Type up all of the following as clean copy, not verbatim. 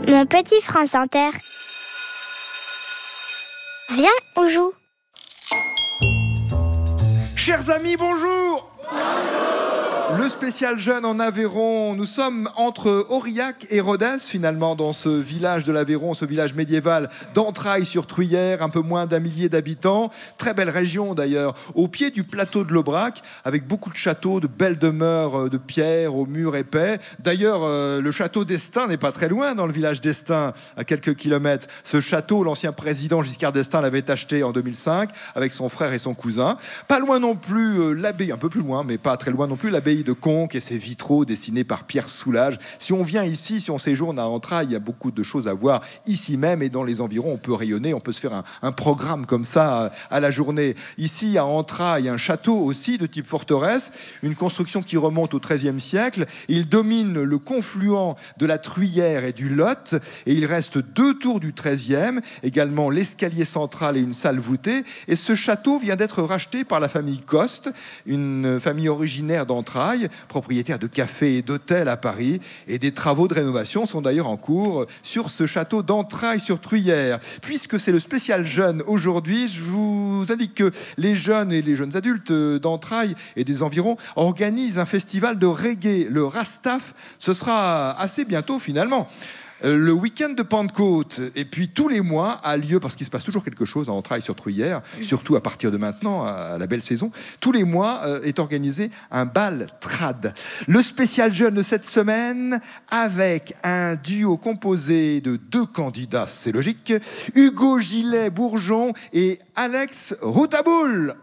Mon petit France Inter. Viens, on joue. Chers amis, bonjour. Le spécial jeune en Aveyron, nous sommes entre Aurillac et Rodez finalement dans ce village de l'Aveyron, ce village médiéval d'Entrailles-sur-Truyère, un peu moins d'1 millier d'habitants, très belle région d'ailleurs, au pied du plateau de l'Aubrac, avec beaucoup de châteaux, de belles demeures de pierre aux murs épais. D'ailleurs, le château d'Estaing n'est pas très loin dans le village d'Estaing, à quelques kilomètres. Ce château, l'ancien président Giscard d'Estaing l'avait acheté en 2005 avec son frère et son cousin. Pas loin non plus l'abbaye, un peu plus loin, mais pas très loin non plus, l'abbaye de Conques et ses vitraux dessinés par Pierre Soulages. Si on vient ici, si on séjourne à Entrailles, il y a beaucoup de choses à voir ici même et dans les environs. On peut rayonner, on peut se faire un programme comme ça à la journée. Ici, à Entrailles, un château aussi de type forteresse, une construction qui remonte au XIIIe siècle. Il domine le confluent de la Truyère et du Lot et il reste 2 tours du XIIIe, également l'escalier central et une salle voûtée. Et ce château vient d'être racheté par la famille Coste, une famille originaire d'Entrailles, propriétaire de cafés et d'hôtels à Paris, et des travaux de rénovation sont d'ailleurs en cours sur ce château d'Entrailles-sur-Truyère. Puisque c'est le spécial jeune aujourd'hui, je vous indique que les jeunes et les jeunes adultes d'Entrailles et des environs organisent un festival de reggae, le Rastaf. Ce sera assez bientôt finalement. Le week-end de Pentecôte, et puis tous les mois a lieu, parce qu'il se passe toujours quelque chose à Entrailles-sur-Truyère, surtout à partir de maintenant, à la belle saison, tous les mois est organisé un bal trad. Le spécial jeune de cette semaine, avec un duo composé de 2 candidats, c'est logique, Hugo Gillet-Bourgeon et Alex Routaboul.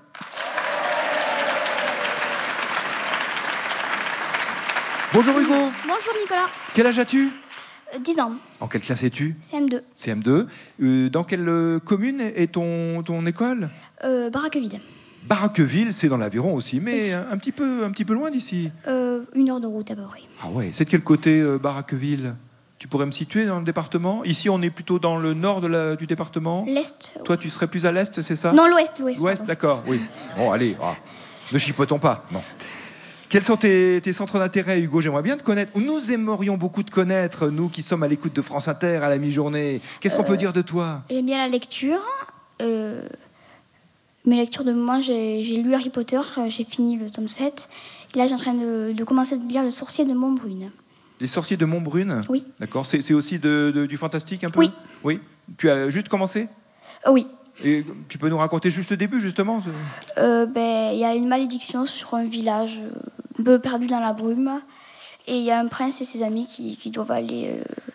Bonjour Hugo. Bonjour Nicolas. Quel âge as-tu ? 10 ans. En quelle classe es-tu ? CM2. CM2. Dans quelle commune est ton école ? Baraqueville. Baraqueville, c'est dans l'Aveyron aussi, mais un petit peu loin d'ici. 1 heure de route à peu près. Ah ouais, c'est de quel côté Baraqueville ? Tu pourrais me situer dans le département ? Ici, on est plutôt dans le nord du département. L'Est. Toi, tu serais plus à l'Est, c'est ça ? Non, l'Ouest. L'Ouest, d'accord, oui. Bon, allez, ne chipotons pas. Non. Quels sont tes centres d'intérêt, Hugo ? J'aimerais bien te connaître. Nous aimerions beaucoup te connaître, nous qui sommes à l'écoute de France Inter à la mi-journée. Qu'est-ce qu'on peut dire de toi ? J'aime bien la lecture. Mes lectures de moi, j'ai lu Harry Potter, j'ai fini le tome 7. Et là, j'ai en train de commencer à lire Le Sorcier de Montbrune. Les Sorciers de Montbrune ? Oui. D'accord. C'est aussi du fantastique un peu ? Oui. Oui. Tu as juste commencé ? Oui. Et tu peux nous raconter juste le début, justement ? Il y a une malédiction sur un village un peu perdu dans la brume. Et il y a un prince et ses amis qui doivent aller